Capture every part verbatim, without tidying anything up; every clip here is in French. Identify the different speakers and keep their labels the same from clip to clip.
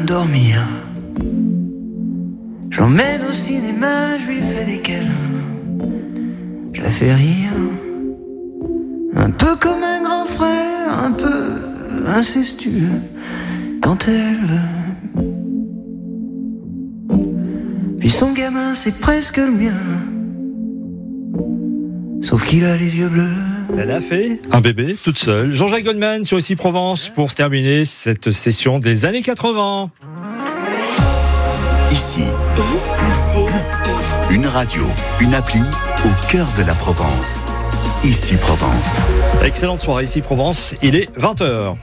Speaker 1: dormir. J'emmène au cinéma, je lui fais des câlins. Je la fais rire. Un peu comme un grand frère, un peu incestueux quand elle veut. Puis son gamin, c'est presque le mien. Sauf qu'il a les yeux bleus.
Speaker 2: Elle a fait un bébé toute seule. Jean-Jacques Goldman sur Ici Provence pour terminer cette session des années quatre-vingts.
Speaker 3: Ici, une radio, une appli au cœur de la Provence. Ici Provence.
Speaker 2: Excellente soirée Ici Provence, il est vingt heures.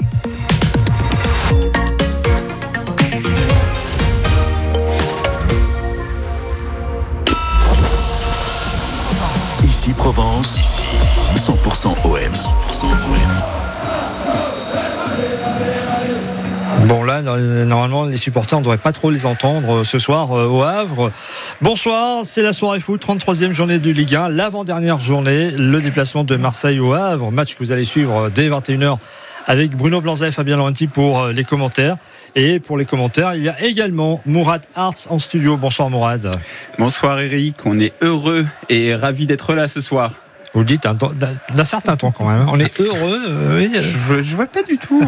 Speaker 3: Ici Provence, ici cent pour cent O M. cent pour cent O M.
Speaker 2: Bon là, normalement les supporters, on ne devrait pas trop les entendre ce soir au Havre. Bonsoir, c'est la soirée foot, trente-troisième journée de Ligue un, l'avant-dernière journée, le déplacement de Marseille au Havre, match que vous allez suivre dès vingt et une heures avec Bruno Blanzet et Fabien Laurenti pour les commentaires. Et pour les commentaires, il y a également Mourad Hartz en studio. Bonsoir Mourad.
Speaker 4: Bonsoir Eric, on est heureux et ravis d'être là ce soir.
Speaker 2: Vous le dites d'un, d'un, d'un certain temps quand même. On est heureux. Euh, oui.
Speaker 4: Je, je vois pas du tout.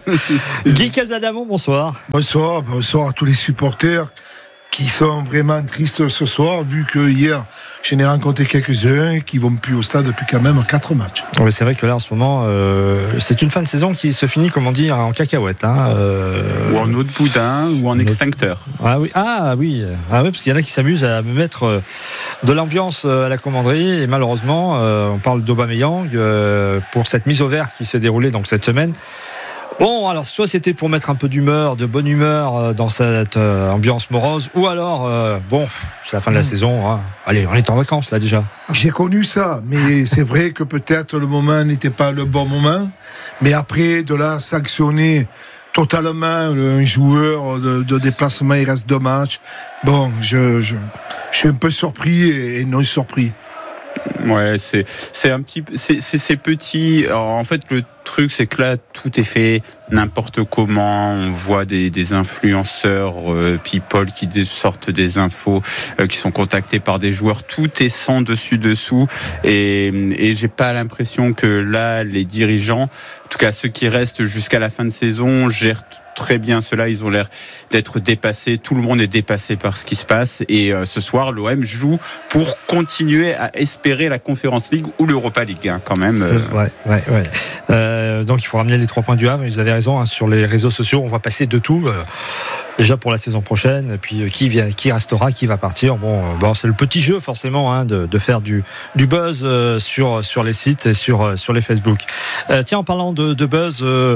Speaker 2: Guy Casadamon, bonsoir.
Speaker 5: Bonsoir, bonsoir à tous les supporters qui sont vraiment tristes ce soir, vu que hier, j'en ai rencontré quelques-uns qui vont plus au stade depuis quand même quatre matchs.
Speaker 2: Oui, c'est vrai que là, en ce moment, euh, c'est une fin de saison qui se finit, comme on dit, en cacahuète. Hein, euh,
Speaker 4: ou en eau de boudin, ou en extincteur.
Speaker 2: Ah oui, ah oui, ah oui, parce qu'il y en a qui s'amusent à mettre de l'ambiance à la commanderie, et malheureusement, euh, on parle d'Aubameyang euh, pour cette mise au vert qui s'est déroulée donc cette semaine. Bon, alors soit c'était pour mettre un peu d'humeur, de bonne humeur dans cette euh, ambiance morose, ou alors, euh, bon, c'est la fin de la mmh. saison, hein. Allez, on est en vacances là déjà.
Speaker 5: J'ai connu ça, mais c'est vrai que peut-être le moment n'était pas le bon moment, mais après de là sanctionner totalement un joueur de, de déplacement, il reste deux matchs, bon, je, je, je suis un peu surpris et non surpris.
Speaker 4: Ouais, c'est c'est un petit c'est c'est, c'est petit. Alors, en fait, le truc c'est que là tout est fait n'importe comment. On voit des des influenceurs euh, people qui sortent des infos, euh, qui sont contactés par des joueurs. Tout est sans dessus dessous et et j'ai pas l'impression que là les dirigeants, en tout cas ceux qui restent jusqu'à la fin de saison, gèrent très bien cela. Ils ont l'air d'être dépassés. Tout le monde est dépassé par ce qui se passe. Et euh, ce soir, l'O M joue pour continuer à espérer la Conference League ou l'Europa League, hein, quand même.
Speaker 2: C'est, ouais, ouais, ouais. Euh, donc il faut ramener les trois points du Havre. Vous avez raison, hein, sur les réseaux sociaux, on va passer de tout. Euh, déjà pour la saison prochaine. Et puis euh, qui vient, qui restera, qui va partir. Bon, euh, bon, c'est le petit jeu forcément, hein, de, de faire du, du buzz euh, sur sur les sites et sur euh, sur les Facebook. Euh, tiens, en parlant de, de buzz, euh,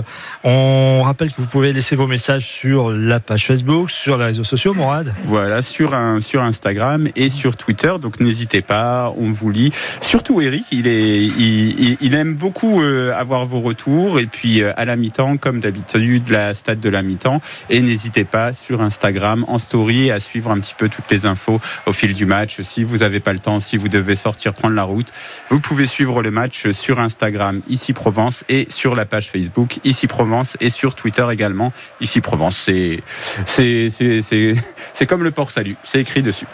Speaker 2: on rappelle que vous pouvez laisser vos messages sur la page Facebook, sur les réseaux sociaux, Mourad.
Speaker 4: Voilà, sur un sur Instagram et sur Twitter. Donc n'hésitez pas, on vous lit. Surtout Eric, il est il, il aime beaucoup euh, avoir vos retours et puis euh, à la mi-temps, comme d'habitude, la stade de la mi-temps. Et n'hésitez pas sur Instagram en story à suivre un petit peu toutes les infos au fil du match. Si vous n'avez pas le temps, si vous devez sortir prendre la route, vous pouvez suivre le match sur Instagram Ici Provence et sur la page Facebook Ici Provence et sur Twitter également Ici Provence. C'est c'est c'est c'est, c'est comme le port salut, c'est écrit dessus.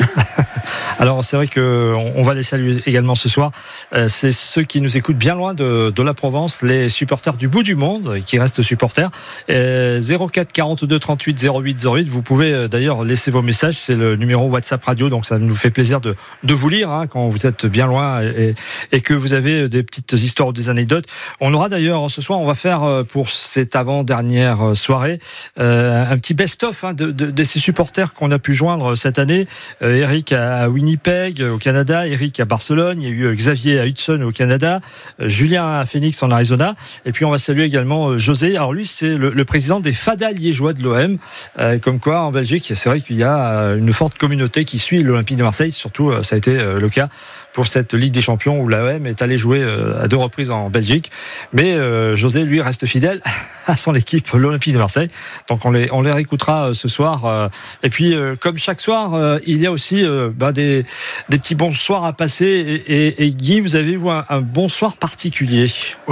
Speaker 2: Alors c'est vrai que on va les saluer également ce soir. Euh, c'est ceux qui nous écoutent bien loin de, de la Provence, les supporters du bout du monde qui restent supporters. Euh, zéro quatre quarante-deux trente-huit zéro huit zéro huit. Vous pouvez euh, d'ailleurs laisser vos messages. C'est le numéro WhatsApp radio, donc ça nous fait plaisir de de vous lire hein, quand vous êtes bien loin et, et que vous avez des petites histoires ou des anecdotes. On aura d'ailleurs ce soir, on va faire pour cette avant-dernière soirée euh, un petit best-of hein, de, de, de ces supporters qu'on a pu joindre cette année. Euh, Eric à Winnipeg au Canada, Eric à Barcelone, il y a eu Xavier à Hudson au Canada, euh, Julien à Phoenix en Arizona, et puis on va saluer également euh, José. Alors lui c'est le, le président des Fada liégeois de l'O M, euh, comme quoi en Belgique c'est vrai qu'il y a une forte communauté qui suit l'Olympique de Marseille, surtout euh, ça a été euh, le cas pour cette Ligue des Champions où l'O M est allé jouer euh, à deux reprises en Belgique, mais euh, José lui reste fidèle à son équipe l'Olympique de Marseille, donc on les, on les réécoutera euh, ce soir euh, et puis euh, comme chaque soir euh, il y a aussi euh, bah, des, des petits bonsoirs à passer et, et, et Guy, vous avez eu un, un bonsoir particulier.
Speaker 5: Oui,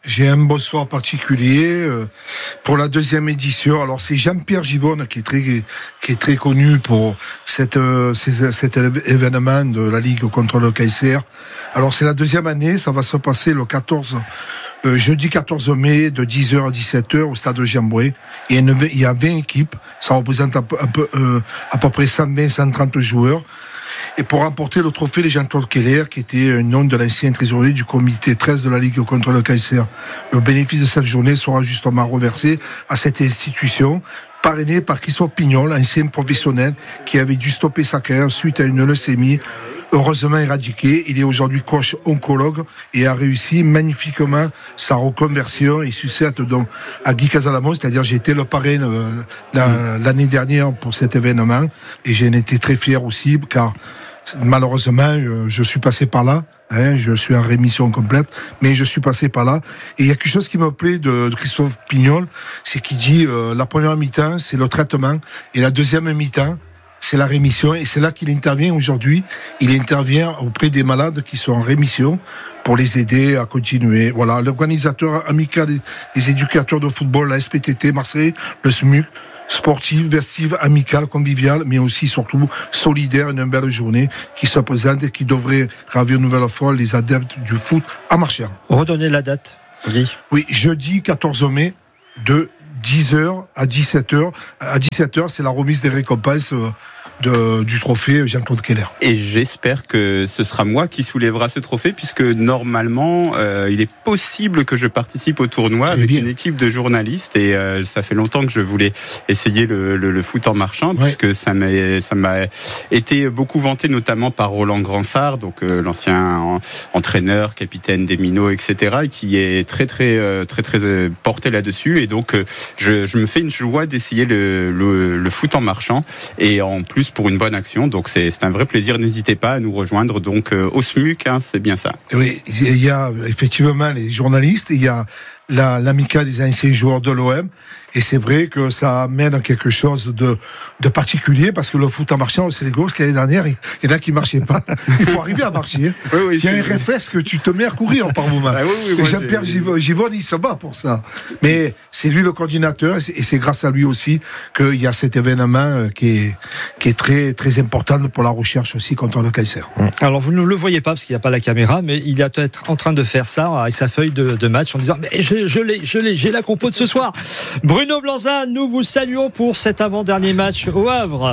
Speaker 5: j'ai un bonsoir particulier euh, pour la deuxième édition. Alors c'est Jean-Pierre Givonne qui est très qui est très connu pour cette euh, cet événement de la Ligue contre le cancer. Alors c'est la deuxième année, ça va se passer le quatorze euh, jeudi quatorze mai de dix heures à dix-sept heures au stade de Giamboué. Il y a, une, il y a vingt équipes, ça représente un peu, un peu euh, à peu près cent vingt à cent trente joueurs. Et pour remporter le trophée, les Jean-Claude Keller, qui était un nom de l'ancien trésorier du comité treize de la Ligue contre le cancer. Le bénéfice de cette journée sera justement reversé à cette institution, parrainée par Christophe Pignol, ancien professionnel, qui avait dû stopper sa carrière suite à une leucémie, heureusement éradiquée. Il est aujourd'hui coach oncologue et a réussi magnifiquement sa reconversion. Il succède donc à Guy Casalamon, c'est-à-dire j'ai été le parrain euh, la, l'année dernière pour cet événement et j'en étais très fier aussi car malheureusement je suis passé par là. Hein, je suis en rémission complète, mais je suis passé par là. Et il y a quelque chose qui me plaît de, de Christophe Pignol, c'est qu'il dit euh, la première mi-temps, c'est le traitement, et la deuxième mi-temps, c'est la rémission. Et c'est là qu'il intervient aujourd'hui. Il intervient auprès des malades qui sont en rémission pour les aider à continuer. Voilà, l'organisateur amical des, des éducateurs de football, la S P T T Marseille, le S M U C, sportive, vestive, amicale, conviviale, mais aussi surtout solidaire, une belle journée qui se présente et qui devrait ravir une nouvelle fois les adeptes du foot à Marchiennes.
Speaker 2: Redonnez la date, Guy.
Speaker 5: Oui, jeudi quatorze mai de dix heures à dix-sept heures. À dix-sept heures, c'est la remise des récompenses de, du trophée Jean-Claude Keller.
Speaker 4: Et j'espère que ce sera moi qui soulèvera ce trophée, puisque normalement, euh, il est possible que je participe au tournoi
Speaker 5: Très
Speaker 4: avec
Speaker 5: bien.
Speaker 4: une équipe de journalistes. Et euh, ça fait longtemps que je voulais essayer le, le, le foot en marchand,
Speaker 5: Ouais.
Speaker 4: puisque ça m'a, ça m'a été beaucoup vanté, notamment par Roland Gransart, donc euh, l'ancien en, entraîneur, capitaine des Minots, et cetera, et qui est très très très très, très euh, porté là-dessus. Et donc, euh, je, je me fais une joie d'essayer le, le, le foot en marchand, et en plus pour une bonne action. Donc c'est, c'est un vrai plaisir. N'hésitez pas à nous rejoindre. Donc euh, au S M U C, hein, c'est bien ça.
Speaker 5: Oui, il y a effectivement les journalistes, il y a la, l'amicale des anciens joueurs de l'O M. Et c'est vrai que ça amène quelque chose de, de particulier parce que le foot en marchant, c'est les gauches l'année dernière, il y en a qui marchaient pas. Il faut arriver à marcher.
Speaker 4: Oui, oui,
Speaker 5: il y a
Speaker 4: c'est
Speaker 5: un
Speaker 4: vrai.
Speaker 5: réflexe que tu te mets à courir par moment.
Speaker 4: Ah, oui, oui,
Speaker 5: et
Speaker 4: moi,
Speaker 5: Jean-Pierre
Speaker 4: j'ai-
Speaker 5: Givonne, Givonne, il se bat pour ça. Mais c'est lui le coordinateur et c'est, et c'est grâce à lui aussi qu'il y a cet événement qui est, qui est très, très important pour la recherche aussi contre le cancer.
Speaker 2: Alors vous ne le voyez pas parce qu'il n'y a pas la caméra, mais il est peut-être en train de faire ça avec sa feuille de, de match en disant mais je, je l'ai, je l'ai, j'ai la compo de ce soir. Bruno Blanza, nous vous saluons pour cet avant-dernier match au Havre.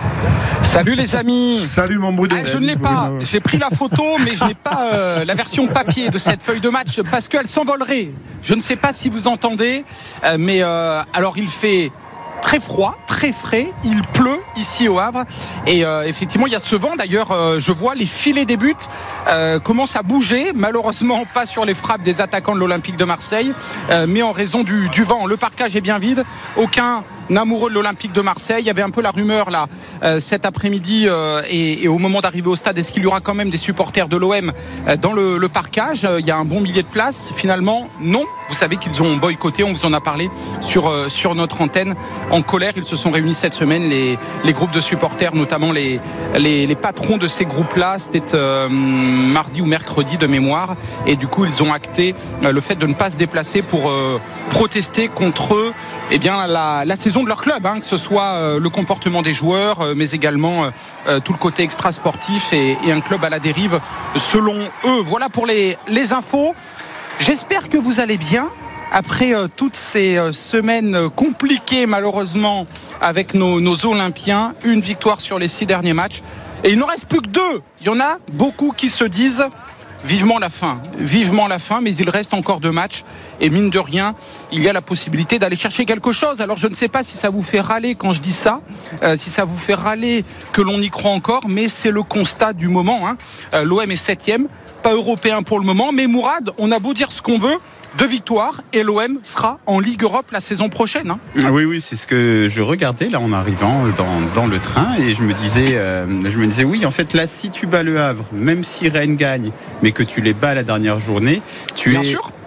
Speaker 6: Salut les amis.
Speaker 5: Salut mon Bruno.
Speaker 6: Ah, je ne l'ai pas. J'ai pris la photo, mais je n'ai pas euh, la version papier de cette feuille de match parce qu'elle s'envolerait. Je ne sais pas si vous entendez, euh, mais euh, alors il fait très froid, très frais, il pleut ici au Havre et euh, effectivement il y a ce vent. D'ailleurs euh, je vois les filets des buts euh, commencent à bouger, malheureusement pas sur les frappes des attaquants de l'Olympique de Marseille, euh, mais en raison du, du vent. Le parcage est bien vide, aucun amoureux de l'Olympique de Marseille. Il y avait un peu la rumeur là euh, cet après-midi euh, et, et au moment d'arriver au stade, est-ce qu'il y aura quand même des supporters de l'O M euh, dans le, le parcage? euh, Il y a un bon millier de places. Finalement non, vous savez qu'ils ont boycotté, on vous en a parlé sur, euh, sur notre antenne. En colère, ils se sont réunis cette semaine, les, les groupes de supporters, notamment les, les, les patrons de ces groupes-là. C'était euh, mardi ou mercredi de mémoire, et du coup ils ont acté euh, le fait de ne pas se déplacer pour euh, protester contre eux, eh bien la, la saison de leur club, hein, que ce soit euh, le comportement des joueurs, euh, mais également euh, tout le côté extra-sportif et, et un club à la dérive selon eux. Voilà pour les, les infos. J'espère que vous allez bien après euh, toutes ces euh, semaines compliquées malheureusement avec nos, nos Olympiens. Une victoire sur les six derniers matchs et il n'en reste plus que deux. Il y en a beaucoup qui se disent vivement la fin, vivement la fin, mais il reste encore deux matchs et mine de rien, il y a la possibilité d'aller chercher quelque chose. Alors je ne sais pas si ça vous fait râler quand je dis ça, euh, si ça vous fait râler que l'on y croit encore, mais c'est le constat du moment, hein. euh, L'O M est septième, pas européen pour le moment, mais Mourad, on a beau dire ce qu'on veut, deux victoires et l'O M sera en Ligue Europe la saison prochaine, hein.
Speaker 4: Oui, oui, c'est ce que je regardais là en arrivant dans, dans le train et je me disais, euh, je me disais, oui, en fait, là, si tu bats le Havre, même si Rennes gagne, mais que tu les bats la dernière journée, tu
Speaker 6: Bien
Speaker 4: es
Speaker 6: sûr.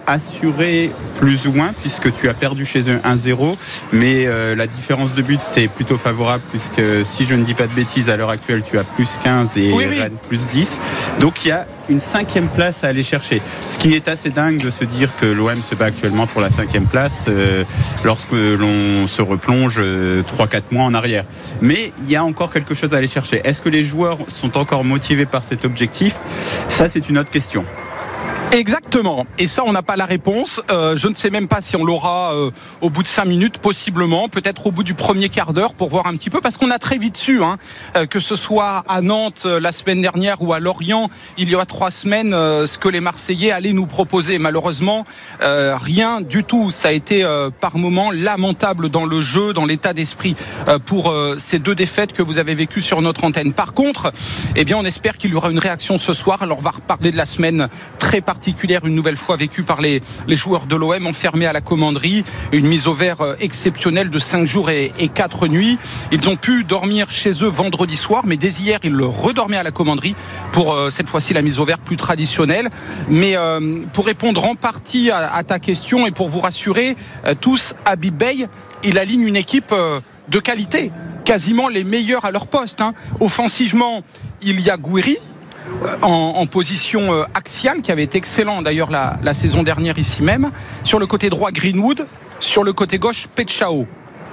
Speaker 4: assuré plus ou moins puisque tu as perdu chez eux un zéro, mais euh, la différence de but est plutôt favorable puisque si je ne dis pas de bêtises à l'heure actuelle tu as plus quinze et
Speaker 6: oui, oui.
Speaker 4: Rennes plus dix, donc il y a une cinquième place à aller chercher, ce qui est assez dingue de se dire que l'O M se bat actuellement pour la cinquième place euh, lorsque l'on se replonge euh, trois quatre mois en arrière, mais il y a encore quelque chose à aller chercher. Est-ce que les joueurs sont encore motivés par cet objectif? Ça c'est une autre question.
Speaker 6: Exactement. Et ça, on n'a pas la réponse. Euh, je ne sais même pas si on l'aura euh, au bout de cinq minutes, possiblement, peut-être au bout du premier quart d'heure, pour voir un petit peu, parce qu'on a très vite su, hein, euh, que ce soit à Nantes euh, la semaine dernière ou à Lorient il y a trois semaines, euh, ce que les Marseillais allaient nous proposer. Malheureusement, euh, rien du tout. Ça a été euh, par moments lamentable dans le jeu, dans l'état d'esprit euh, pour euh, ces deux défaites que vous avez vécues sur notre antenne. Par contre, eh bien, on espère qu'il y aura une réaction ce soir. Alors, on va reparler de la semaine très particulière particulière une nouvelle fois vécue par les, les joueurs de l'O M enfermés à la commanderie, une mise au vert exceptionnelle de cinq jours et, et quatre nuits. Ils ont pu dormir chez eux vendredi soir, mais dès hier ils redormaient à la commanderie pour euh, cette fois-ci la mise au vert plus traditionnelle. Mais euh, pour répondre en partie à, à ta question et pour vous rassurer euh, tous, Habib Beye, il aligne une équipe euh, de qualité, quasiment les meilleurs à leur poste, hein. Offensivement, il y a Gouiri En, en position euh, axiale, qui avait été excellent d'ailleurs la, la saison dernière ici même. Sur le côté droit, Greenwood. Sur le côté gauche, Petchao.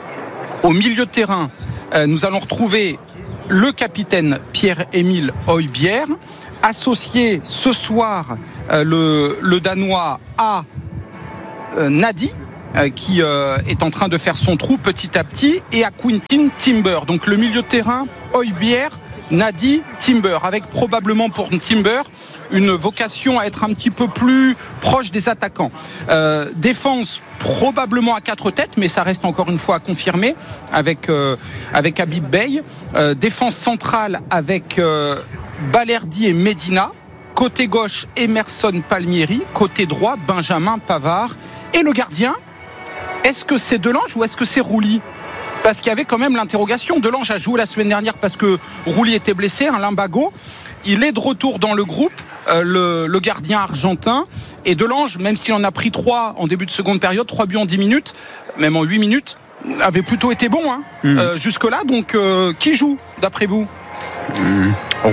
Speaker 6: Au milieu de terrain, euh, nous allons retrouver le capitaine Pierre-Émile Højbjerg, associé ce soir euh, le, le Danois à euh, Nadi, euh, qui euh, est en train de faire son trou petit à petit, et à Quintin Timber. Donc le milieu de terrain, Højbjerg, Nadi, Timber, avec probablement pour Timber une vocation à être un petit peu plus proche des attaquants. Euh, défense probablement à quatre têtes, mais ça reste encore une fois à confirmer avec euh, avec Habib Beye. Euh, défense centrale avec euh, Balerdi et Medina. Côté gauche, Emerson Palmieri. Côté droit, Benjamin Pavard. Et le gardien, est-ce que c'est Delange ou est-ce que c'est Rouly ? Parce qu'il y avait quand même l'interrogation. Delange a joué la semaine dernière parce que Rouly était blessé, un limbago. Il est de retour dans le groupe, euh, le, le gardien argentin. Et Delange, même s'il en a pris trois en début de seconde période, trois buts en dix minutes, même en huit minutes, avait plutôt été bon hein, mmh. euh, jusque-là. Donc, euh, qui joue, d'après vous ?
Speaker 4: mmh. Rouly ?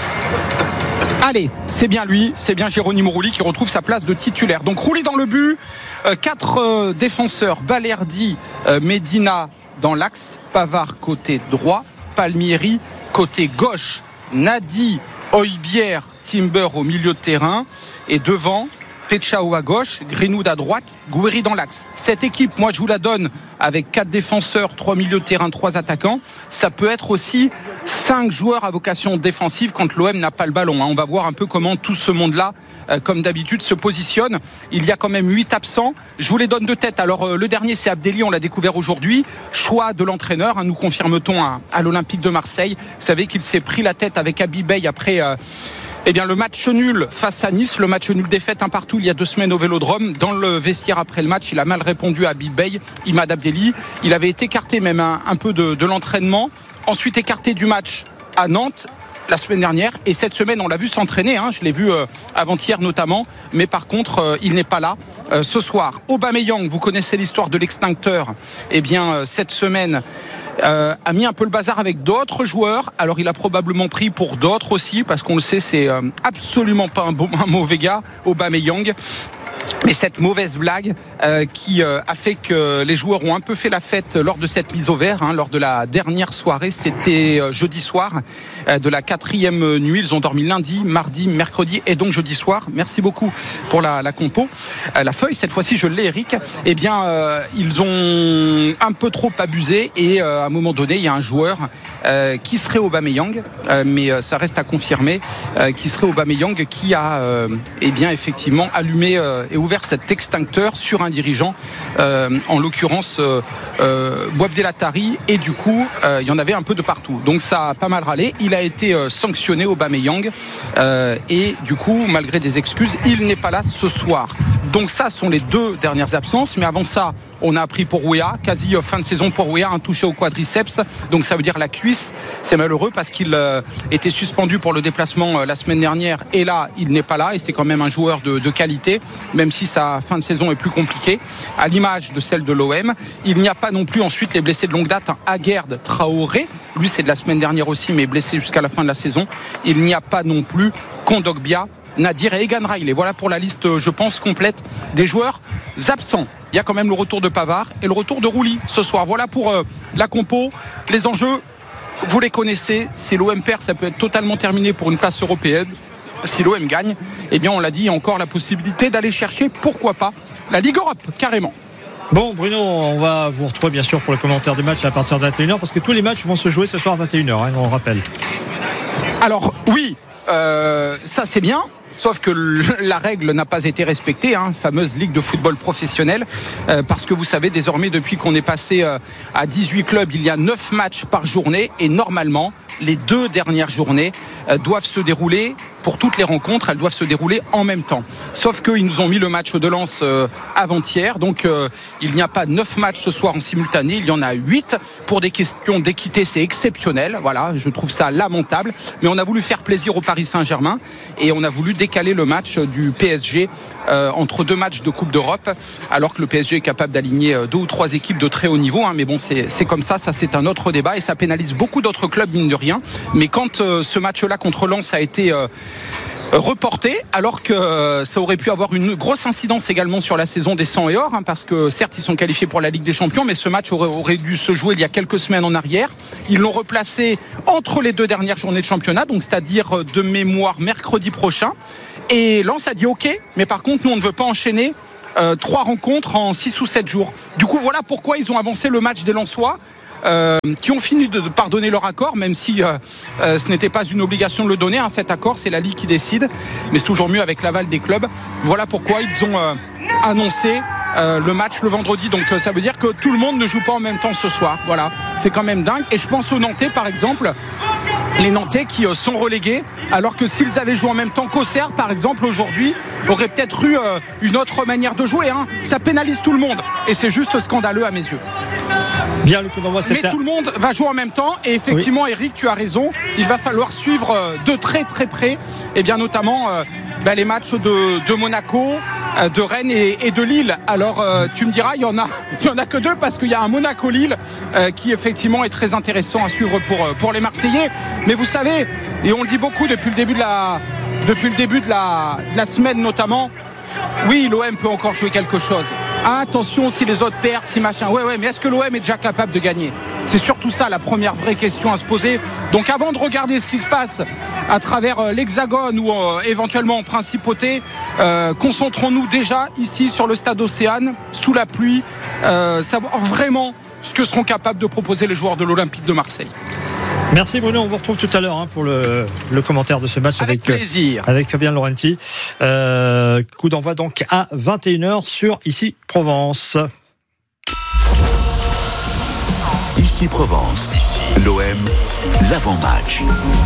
Speaker 6: Allez, c'est bien lui, c'est bien Jérôme Rouly qui retrouve sa place de titulaire. Donc Rouly dans le but, euh, quatre euh, défenseurs, Balerdi, euh, Medina dans l'axe, Pavard côté droit, Palmieri côté gauche, Nadi, Højbjerg, Timber au milieu de terrain, et devant, Petchao à gauche, Greenwood à droite, Gouiri dans l'axe. Cette équipe, moi je vous la donne avec quatre défenseurs, trois milieux de terrain, trois attaquants. Ça peut être aussi cinq joueurs à vocation défensive quand l'O M n'a pas le ballon. On va voir un peu comment tout ce monde-là, comme d'habitude, se positionne. Il y a quand même huit absents. Je vous les donne de tête. Alors le dernier, c'est Abdelli, on l'a découvert aujourd'hui. Choix de l'entraîneur, nous confirme-t-on à, à l'Olympique de Marseille. Vous savez qu'il s'est pris la tête avec Habib Beye après... Euh, Eh bien, le match nul face à Nice, le match nul défaite un partout il y a deux semaines au Vélodrome. Dans le vestiaire après le match, il a mal répondu à Habib Beye, Imad Abdelli. Il avait été écarté même un, un peu de, de l'entraînement. Ensuite écarté du match à Nantes la semaine dernière. Et cette semaine, on l'a vu s'entraîner. Hein, je l'ai vu euh, avant-hier notamment. Mais par contre, euh, il n'est pas là euh, ce soir. Aubameyang, vous connaissez l'histoire de l'extincteur. Eh bien, euh, cette semaine... Euh, a mis un peu le bazar avec d'autres joueurs. Alors il a probablement pris pour d'autres aussi, parce qu'on le sait, c'est euh, absolument pas un, bon, un mauvais gars, Aubameyang. Mais cette mauvaise blague euh, qui euh, a fait que les joueurs ont un peu fait la fête lors de cette mise au vert, hein, lors de la dernière soirée, c'était euh, jeudi soir euh, de la quatrième nuit. Ils ont dormi lundi, mardi, mercredi et donc jeudi soir. Merci beaucoup pour la, la compo. Euh, la feuille, cette fois-ci, je l'ai, Eric. Eh bien, euh, ils ont un peu trop abusé et euh, à un moment donné, il y a un joueur euh, qui serait Aubameyang, euh, mais euh, ça reste à confirmer, euh, qui serait Aubameyang qui a, euh, eh bien, effectivement, allumé euh, et ouvert cet extincteur sur un dirigeant, euh, en l'occurrence euh, euh, Boabdel Attari, et du coup euh, il y en avait un peu de partout, donc ça a pas mal râlé. Il a été euh, sanctionné, Aubameyang, euh, et du coup malgré des excuses il n'est pas là ce soir. Donc ça sont les deux dernières absences, mais avant ça On a appris pour Weah, quasi fin de saison pour Weah, un touché au quadriceps, donc ça veut dire la cuisse. C'est malheureux parce qu'il euh, était suspendu pour le déplacement euh, la semaine dernière et là il n'est pas là et c'est quand même un joueur de, de qualité, même si sa fin de saison est plus compliquée, à l'image de celle de l'O M. Il n'y a pas non plus ensuite les blessés de longue date, hein, Aguerd Traoré, lui c'est de la semaine dernière aussi mais blessé jusqu'à la fin de la saison. Il n'y a pas non plus Kondogbia, Nadir et Egan Riley. Voilà pour la liste, je pense, complète des joueurs absents. Il y a quand même le retour de Pavard et le retour de Rouli ce soir. Voilà pour euh, la compo. Les enjeux, vous les connaissez. Si l'O M perd, ça peut être totalement terminé pour une place européenne. Si l'O M gagne, eh bien on l'a dit, il y a encore la possibilité d'aller chercher, pourquoi pas, la Ligue Europe, carrément.
Speaker 2: Bon Bruno, on va vous retrouver bien sûr pour le commentaire du match à partir de vingt et une heures parce que tous les matchs vont se jouer ce soir à vingt et une heures, hein, on rappelle.
Speaker 6: Alors oui, euh, ça c'est bien. Sauf que la règle n'a pas été respectée, hein, fameuse ligue de football professionnel, euh, parce que vous savez désormais depuis qu'on est passé euh, à dix-huit clubs, il y a neuf matchs par journée et normalement les deux dernières journées euh, doivent se dérouler, pour toutes les rencontres, elles doivent se dérouler en même temps. Sauf qu'ils nous ont mis le match de Lens euh, avant-hier, donc euh, il n'y a pas neuf matchs ce soir en simultané, il y en a huit. Pour des questions d'équité, c'est exceptionnel, voilà, je trouve ça lamentable, mais on a voulu faire plaisir au Paris Saint-Germain et on a voulu décaler le match du P S G euh, entre deux matchs de Coupe d'Europe, alors que le P S G est capable d'aligner deux ou trois équipes de très haut niveau, hein, mais bon, c'est, c'est comme ça, ça c'est un autre débat et ça pénalise beaucoup d'autres clubs, mine de rien. Mais quand euh, ce match-là contre Lens a été euh, reporté, alors que euh, ça aurait pu avoir une grosse incidence également sur la saison des cent et or, hein, parce que certes ils sont qualifiés pour la Ligue des Champions, mais ce match aurait, aurait dû se jouer il y a quelques semaines en arrière. Ils l'ont replacé entre les deux dernières journées de championnat, donc c'est-à-dire de mémoire mercredi prochain. Et Lens a dit ok, mais par contre nous on ne veut pas enchaîner euh, trois rencontres en six ou sept jours. Du coup voilà pourquoi ils ont avancé le match des Lensois. Euh, qui ont fini de, de pardonner leur accord, même si euh, euh, ce n'était pas une obligation de le donner, hein, cet accord, c'est la Ligue qui décide, mais c'est toujours mieux avec l'aval des clubs. Voilà pourquoi ils ont euh, annoncé euh, le match le vendredi, donc euh, ça veut dire que tout le monde ne joue pas en même temps ce soir, voilà, c'est quand même dingue. Et je pense aux Nantais par exemple, les Nantais qui euh, sont relégués, alors que s'ils avaient joué en même temps qu'Auxerre par exemple aujourd'hui, aurait peut-être eu euh, une autre manière de jouer, hein. Ça pénalise tout le monde et c'est juste scandaleux à mes yeux.
Speaker 2: Bien, le coup d'envoi,
Speaker 6: mais tout le monde va jouer en même temps et effectivement, oui. Eric, tu as raison, il va falloir suivre de très très près, et bien notamment euh, bah, les matchs de, de Monaco, euh, de Rennes et, et de Lille. Alors euh, tu me diras, il y en a, il y en a que deux parce qu'il y a un Monaco-Lille euh, qui effectivement est très intéressant à suivre pour pour les Marseillais. Mais vous savez, et on le dit beaucoup depuis le début de la depuis le début de la, de la semaine notamment. Oui, l'O M peut encore jouer quelque chose. Ah, attention si les autres perdent, si machin. Ouais, ouais, mais est-ce que l'O M est déjà capable de gagner ? C'est surtout ça la première vraie question à se poser. Donc avant de regarder ce qui se passe à travers l'Hexagone ou euh, éventuellement en Principauté, euh, concentrons-nous déjà ici sur le stade Océane, sous la pluie, euh, savoir vraiment ce que seront capables de proposer les joueurs de l'Olympique de Marseille.
Speaker 2: Merci Bruno, on vous retrouve tout à l'heure hein, pour le, le commentaire de ce match
Speaker 6: avec,
Speaker 2: avec,
Speaker 6: plaisir.
Speaker 2: Euh, avec Fabien Laurenti. Euh, coup d'envoi donc à vingt et une heures sur Ici Provence.
Speaker 3: Ici Provence, l'O M, l'avant-match.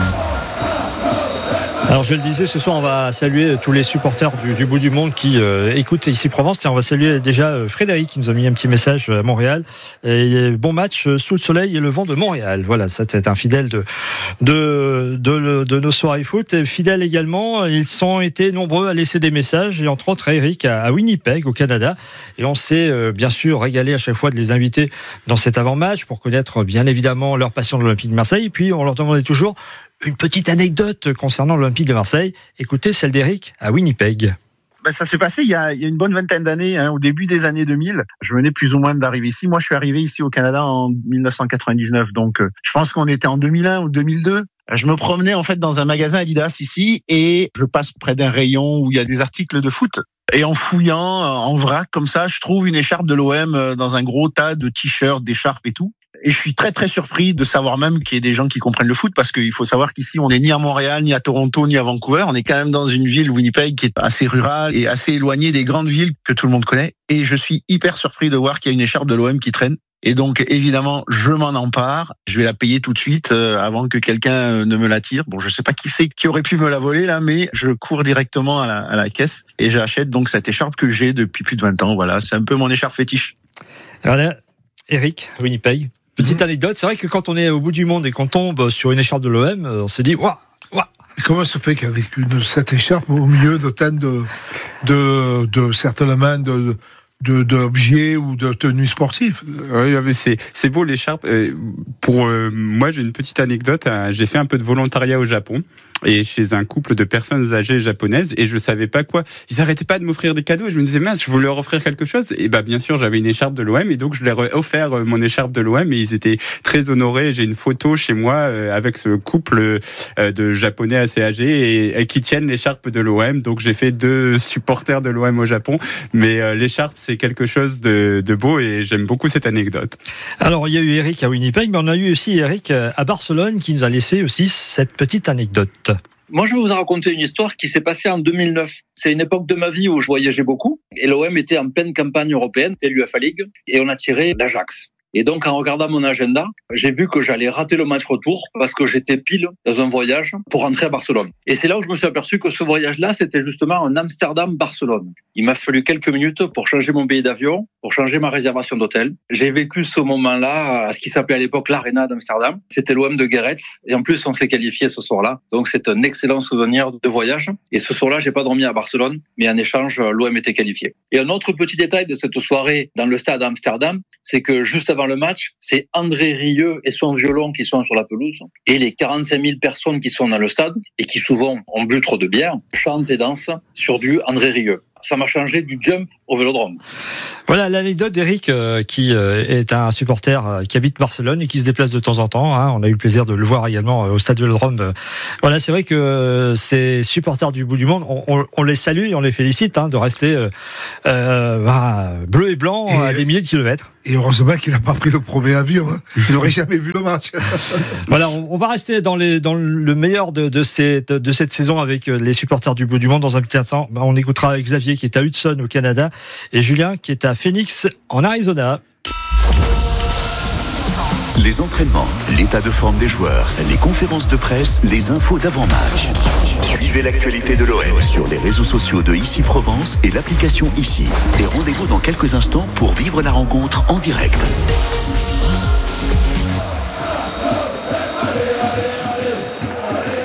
Speaker 2: Alors je le disais, ce soir on va saluer tous les supporters du, du bout du monde qui euh, écoutent Ici Provence. Et on va saluer déjà euh, Frédéric qui nous a mis un petit message à Montréal. Et bon match euh, sous le soleil et le vent de Montréal. Voilà, ça c'est un fidèle de de de, de nos soirées foot. Et fidèle également, ils ont été nombreux à laisser des messages et entre autres Eric à, à Winnipeg au Canada. Et on s'est euh, bien sûr régalé à chaque fois de les inviter dans cet avant-match pour connaître bien évidemment leur passion de l'Olympique de Marseille. Et puis on leur demandait toujours une petite anecdote concernant l'Olympique de Marseille. Écoutez celle d'Eric à Winnipeg.
Speaker 7: Ben, ça s'est passé il y a, il y a une bonne vingtaine d'années, hein, au début des années deux mille. Je venais plus ou moins d'arriver ici. Moi, je suis arrivé ici au Canada en dix-neuf cent quatre-vingt-dix-neuf. Donc, euh, je pense qu'on était en deux mille un ou deux mille deux. Je me promenais en fait dans un magasin Adidas ici et je passe près d'un rayon où il y a des articles de foot. Et en fouillant, en vrac comme ça, je trouve une écharpe de l'O M dans un gros tas de t-shirts, d'écharpes et tout. Et je suis très très surpris de savoir même qu'il y ait des gens qui comprennent le foot parce qu'il faut savoir qu'ici on n'est ni à Montréal, ni à Toronto, ni à Vancouver. On est quand même dans une ville, Winnipeg, qui est assez rurale et assez éloignée des grandes villes que tout le monde connaît. Et je suis hyper surpris de voir qu'il y a une écharpe de l'O M qui traîne. Et donc, évidemment, je m'en empare. Je vais la payer tout de suite euh, avant que quelqu'un euh, ne me la tire. Bon, je sais pas qui c'est qui aurait pu me la voler là, mais je cours directement à la, à la caisse et j'achète donc cette écharpe que j'ai depuis plus de vingt ans. Voilà, c'est un peu mon écharpe fétiche.
Speaker 2: Voilà, Eric, Winnipeg. Petite mmh. anecdote, c'est vrai que quand on est au bout du monde et qu'on tombe sur une écharpe de l'O M, on se dit waouh, waouh.
Speaker 5: Comment se fait qu'avec une, cette écharpe au milieu de tant de, de, de certainement de, de, d'objets ou de tenues sportives?
Speaker 4: Oui, mais c'est, c'est beau l'écharpe. Pour euh, moi, j'ai une petite anecdote. J'ai fait un peu de volontariat au Japon. Et chez un couple de personnes âgées japonaises, et je savais pas quoi. Ils arrêtaient pas de m'offrir des cadeaux, et je me disais, mince, je voulais leur offrir quelque chose. Et bah, bien sûr, j'avais une écharpe de l'O M, et donc je leur ai offert mon écharpe de l'O M, et ils étaient très honorés. J'ai une photo chez moi avec ce couple de Japonais assez âgés, et, et qui tiennent l'écharpe de l'O M. Donc j'ai fait deux supporters de l'O M au Japon, mais l'écharpe, c'est quelque chose de, de beau, et j'aime beaucoup cette anecdote.
Speaker 2: Alors, il y a eu Eric à Winnipeg, mais on a eu aussi Eric à Barcelone, qui nous a laissé aussi cette petite anecdote.
Speaker 8: Moi, je vais vous raconter une histoire qui s'est passée en deux mille neuf. C'est une époque de ma vie où je voyageais beaucoup. Et l'O M était en pleine campagne européenne, c'était l'UEFA League. Et on a tiré l'Ajax. Et donc, en regardant mon agenda, j'ai vu que j'allais rater le match retour parce que j'étais pile dans un voyage pour rentrer à Barcelone. Et c'est là où je me suis aperçu que ce voyage-là, c'était justement un Amsterdam-Barcelone. Il m'a fallu quelques minutes pour changer mon billet d'avion, pour changer ma réservation d'hôtel. J'ai vécu ce moment-là à ce qui s'appelait à l'époque l'Arena d'Amsterdam. C'était l'O M de Guéretz. Et en plus, on s'est qualifié ce soir-là. Donc, c'est un excellent souvenir de voyage. Et ce soir-là, j'ai pas dormi à Barcelone, mais en échange, l'O M était qualifié. Et un autre petit détail de cette soirée dans le stade d'Amsterdam, c'est que juste avant le match, c'est André Rieu et son violon qui sont sur la pelouse et les quarante-cinq mille personnes qui sont dans le stade et qui souvent ont bu trop de bière chantent et dansent sur du André Rieu. Ça m'a changé du jump au Vélodrome.
Speaker 2: Voilà l'anecdote d'Eric euh, qui euh, est un supporter euh, qui habite Barcelone et qui se déplace de temps en temps. Hein. On a eu le plaisir de le voir également euh, au stade Vélodrome. Euh, voilà, c'est vrai que euh, ces supporters du bout du monde, on, on, on les salue et on les félicite hein, de rester euh, euh, bah, bleu et blanc et, à des milliers de kilomètres.
Speaker 5: Et heureusement qu'il n'a pas pris le premier avion. Hein. Il n'aurait jamais vu le match.
Speaker 2: Voilà, on, on va rester dans, les, dans le meilleur de, de, ces, de, de cette saison avec les supporters du bout du monde. Dans un petit instant, on écoutera Xavier qui est à Hudson au Canada et Julien qui est à Phoenix en Arizona.
Speaker 3: Les entraînements, l'état de forme des joueurs, les conférences de presse, les infos d'avant-match. Suivez l'actualité de l'O M sur les réseaux sociaux de Ici Provence et l'application Ici. Et rendez-vous dans quelques instants pour vivre la rencontre en direct.